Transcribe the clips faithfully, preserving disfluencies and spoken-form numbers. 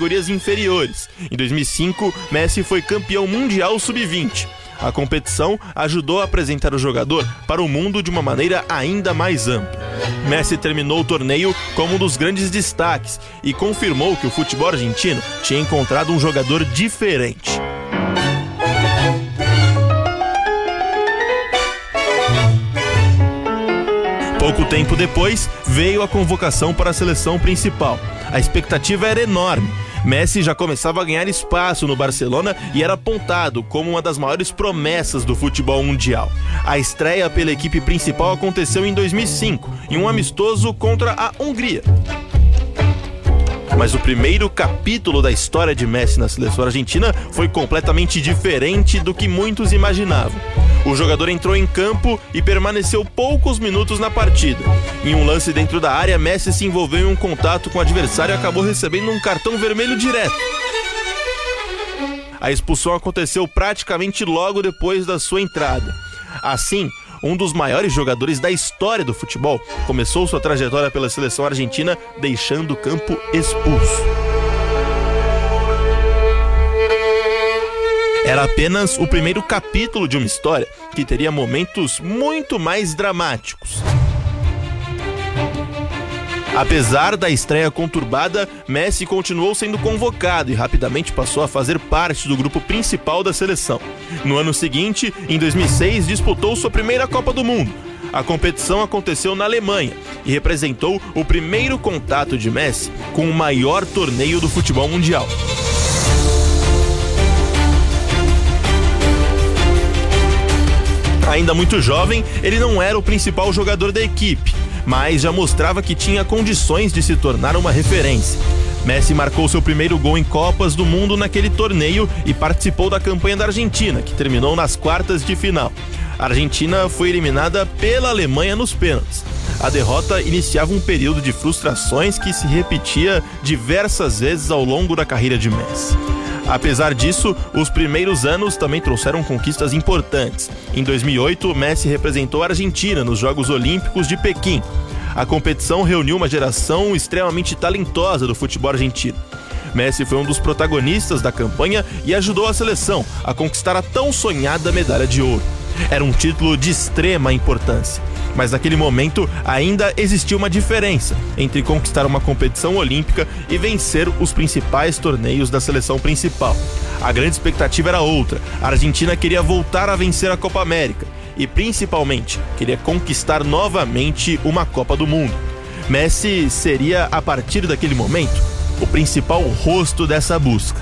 categorias inferiores. Em dois mil e cinco, Messi foi campeão mundial sub vinte. A competição ajudou a apresentar o jogador para o mundo de uma maneira ainda mais ampla. Messi terminou o torneio como um dos grandes destaques e confirmou que o futebol argentino tinha encontrado um jogador diferente. Pouco tempo depois, veio a convocação para a seleção principal. A expectativa era enorme. Messi já começava a ganhar espaço no Barcelona e era apontado como uma das maiores promessas do futebol mundial. A estreia pela equipe principal aconteceu em dois mil e cinco, em um amistoso contra a Hungria. Mas o primeiro capítulo da história de Messi na seleção argentina foi completamente diferente do que muitos imaginavam. O jogador entrou em campo e permaneceu poucos minutos na partida. Em um lance dentro da área, Messi se envolveu em um contato com o adversário e acabou recebendo um cartão vermelho direto. A expulsão aconteceu praticamente logo depois da sua entrada. Assim, um dos maiores jogadores da história do futebol começou sua trajetória pela seleção argentina deixando o campo expulso. Era apenas o primeiro capítulo de uma história que teria momentos muito mais dramáticos. Apesar da estreia conturbada, Messi continuou sendo convocado e rapidamente passou a fazer parte do grupo principal da seleção. No ano seguinte, em dois mil e seis, disputou sua primeira Copa do Mundo. A competição aconteceu na Alemanha e representou o primeiro contato de Messi com o maior torneio do futebol mundial. Ainda muito jovem, ele não era o principal jogador da equipe, mas já mostrava que tinha condições de se tornar uma referência. Messi marcou seu primeiro gol em Copas do Mundo naquele torneio e participou da campanha da Argentina, que terminou nas quartas de final. A Argentina foi eliminada pela Alemanha nos pênaltis. A derrota iniciava um período de frustrações que se repetia diversas vezes ao longo da carreira de Messi. Apesar disso, os primeiros anos também trouxeram conquistas importantes. Em dois mil e oito, Messi representou a Argentina nos Jogos Olímpicos de Pequim. A competição reuniu uma geração extremamente talentosa do futebol argentino. Messi foi um dos protagonistas da campanha e ajudou a seleção a conquistar a tão sonhada medalha de ouro. Era um título de extrema importância. Mas naquele momento ainda existia uma diferença entre conquistar uma competição olímpica e vencer os principais torneios da seleção principal. A grande expectativa era outra. A Argentina queria voltar a vencer a Copa América e, principalmente, queria conquistar novamente uma Copa do Mundo. Messi seria, a partir daquele momento, o principal rosto dessa busca.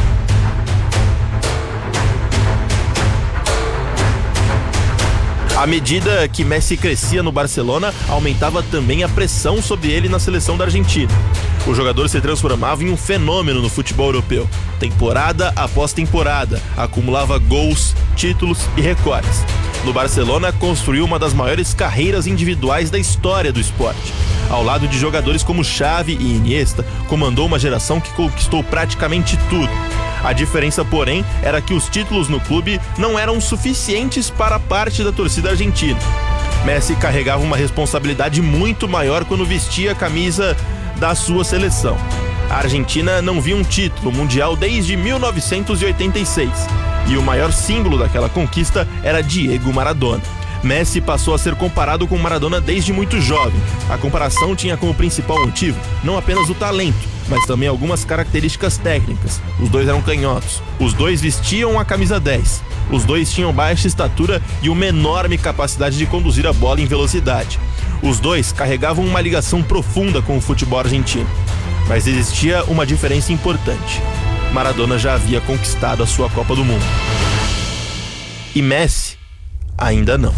À medida que Messi crescia no Barcelona, aumentava também a pressão sobre ele na seleção da Argentina. O jogador se transformava em um fenômeno no futebol europeu. Temporada após temporada, acumulava gols, títulos e recordes. No Barcelona, construiu uma das maiores carreiras individuais da história do esporte. Ao lado de jogadores como Xavi e Iniesta, comandou uma geração que conquistou praticamente tudo. A diferença, porém, era que os títulos no clube não eram suficientes para parte da torcida argentina. Messi carregava uma responsabilidade muito maior quando vestia a camisa da sua seleção. A Argentina não via um título mundial desde mil novecentos e oitenta e seis, e o maior símbolo daquela conquista era Diego Maradona. Messi passou a ser comparado com Maradona desde muito jovem. A comparação tinha como principal motivo não apenas o talento, mas também algumas características técnicas. Os dois eram canhotos, os dois vestiam a camisa dez, os dois tinham baixa estatura e uma enorme capacidade de conduzir a bola em velocidade. Os dois carregavam uma ligação profunda com o futebol argentino. Mas existia uma diferença importante. Maradona já havia conquistado a sua Copa do Mundo. E Messi ainda não.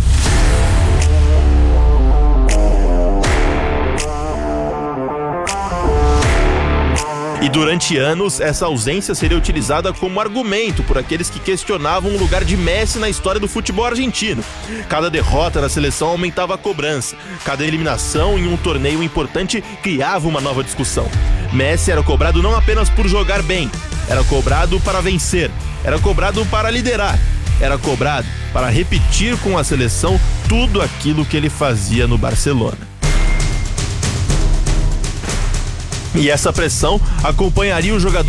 E durante anos, essa ausência seria utilizada como argumento por aqueles que questionavam o lugar de Messi na história do futebol argentino. Cada derrota na seleção aumentava a cobrança. Cada eliminação em um torneio importante criava uma nova discussão. Messi era cobrado não apenas por jogar bem, era cobrado para vencer, era cobrado para liderar, era cobrado para repetir com a seleção tudo aquilo que ele fazia no Barcelona. E essa pressão acompanharia o jogador